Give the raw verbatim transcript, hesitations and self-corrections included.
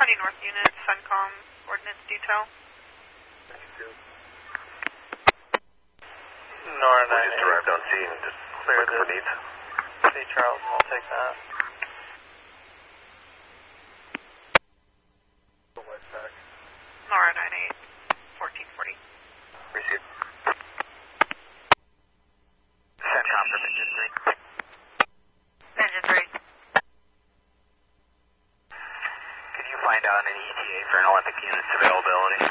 County North Unit, Suncom, Ordnance Detail. Nora We just arrived on scene, just clear looking for this. needs. See Charles, and we'll take that. Nora nine eight, fourteen forty. Receive. Centcom from Engine three. Engine three. Could you find out an E T A for an Olympic unit's availability?